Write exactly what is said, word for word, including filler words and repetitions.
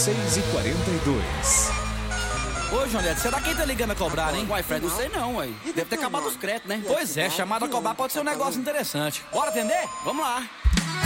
seis e quarenta e dois. Ô, João, será quem tá ligando a cobrar, hein? Uai, Fred, não sei não, uai. Deve ter acabado os créditos, né? Pois é, chamada a cobrar pode ser um negócio interessante. Bora atender? Vamos lá.